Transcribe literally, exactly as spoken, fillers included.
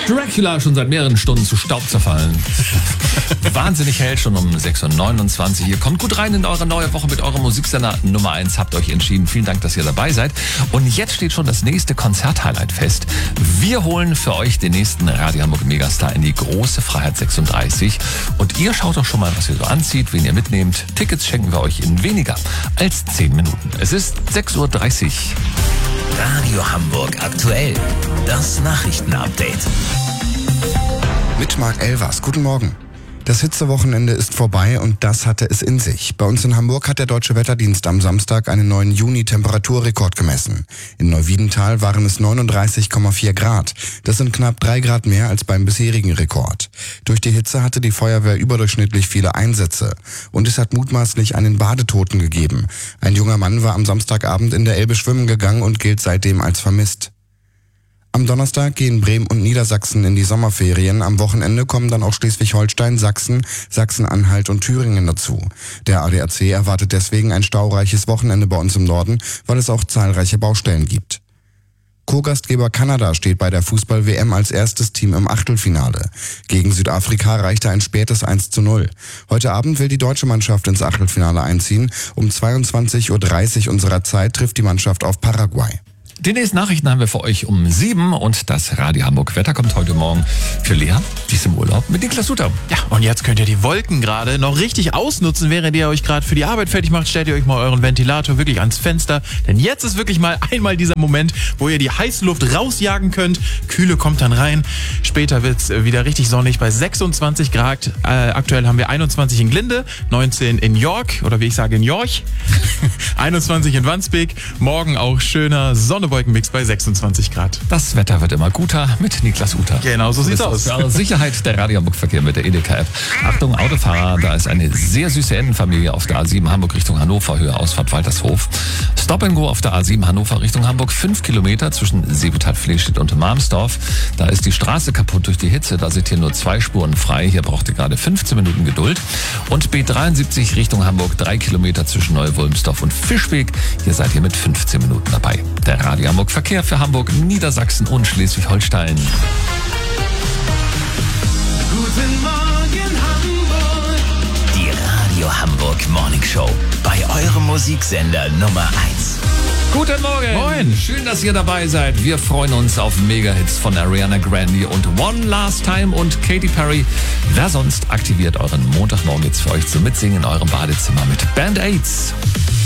Dracula schon seit mehreren Stunden zu Staub zerfallen. Wahnsinnig hell, schon um sechs Uhr neunundzwanzig. Ihr kommt gut rein in eure neue Woche mit eurem Musiksender Nummer eins. Habt euch entschieden. Vielen Dank, dass ihr dabei seid. Und jetzt steht schon das nächste Konzerthighlight fest. Wir holen für euch den nächsten Radio Hamburg Megastar in die große Freiheit sechsunddreißig. Und ihr schaut doch schon mal, was ihr so anzieht, wen ihr mitnehmt. Tickets schenken wir euch in weniger als zehn Minuten. Es ist sechs Uhr dreißig. Radio Hamburg aktuell. Das Nachrichtenupdate. Mit Marc Elvers. Guten Morgen. Das Hitzewochenende ist vorbei und das hatte es in sich. Bei uns in Hamburg hat der Deutsche Wetterdienst am Samstag einen neuen Juni-Temperaturrekord gemessen. In Neuwiedental waren es neununddreißig Komma vier Grad. Das sind knapp drei Grad mehr als beim bisherigen Rekord. Durch die Hitze hatte die Feuerwehr überdurchschnittlich viele Einsätze. Und es hat mutmaßlich einen Badetoten gegeben. Ein junger Mann war am Samstagabend in der Elbe schwimmen gegangen und gilt seitdem als vermisst. Am Donnerstag gehen Bremen und Niedersachsen in die Sommerferien. Am Wochenende kommen dann auch Schleswig-Holstein, Sachsen, Sachsen-Anhalt und Thüringen dazu. Der A D A C erwartet deswegen ein staureiches Wochenende bei uns im Norden, weil es auch zahlreiche Baustellen gibt. Co-Gastgeber Kanada steht bei der Fußball-W M als erstes Team im Achtelfinale. Gegen Südafrika reichte ein spätes eins zu null. Heute Abend will die deutsche Mannschaft ins Achtelfinale einziehen. Um zweiundzwanzig Uhr dreißig unserer Zeit trifft die Mannschaft auf Paraguay. Die nächsten Nachrichten haben wir für euch um sieben und das Radio Hamburg Wetter kommt heute Morgen für Lea, die ist im Urlaub, mit Niklas Suter. Ja, und jetzt könnt ihr die Wolken gerade noch richtig ausnutzen, während ihr euch gerade für die Arbeit fertig macht. Stellt ihr euch mal euren Ventilator wirklich ans Fenster, denn jetzt ist wirklich mal einmal dieser Moment, wo ihr die heiße Luft rausjagen könnt. Kühle kommt dann rein. Später wird's wieder richtig sonnig bei sechsundzwanzig Grad. Äh, aktuell haben wir einundzwanzig in Glinde, neunzehn in York, oder wie ich sage in Jorch, einundzwanzig in Wandsbek. Morgen auch schöner Sonne. Wolkenmix bei sechsundzwanzig Grad. Das Wetter wird immer guter mit Niklas Uter. Genau, so sieht's aus. Für Sicherheit der Radio Hamburg Verkehr mit der Edeka-App. Achtung, Autofahrer, da ist eine sehr süße Entenfamilie auf der A sieben Hamburg Richtung Hannover, Höhe Ausfahrt Waltershof. Stop and Go auf der A sieben Hannover Richtung Hamburg, fünf Kilometer zwischen Seebetal-Flehstedt und Marmsdorf. Da ist die Straße kaputt durch die Hitze, da sind hier nur zwei Spuren frei. Hier braucht ihr gerade fünfzehn Minuten Geduld. Und B dreiundsiebzig Richtung Hamburg, drei Kilometer zwischen Neu-Wulmsdorf und Fischweg. Hier seid ihr mit fünfzehn Minuten dabei. Der Radio Hamburg Verkehr für Hamburg, Niedersachsen und Schleswig-Holstein. Guten Morgen Hamburg. Die Radio Hamburg Morning Show bei eurem Musiksender Nummer eins. Guten Morgen. Moin. Schön, dass ihr dabei seid. Wir freuen uns auf Mega-Hits von Ariana Grande und One Last Time und Katy Perry. Wer sonst aktiviert euren Montagmorgen jetzt für euch zum Mitsingen in eurem Badezimmer mit Band-Aids.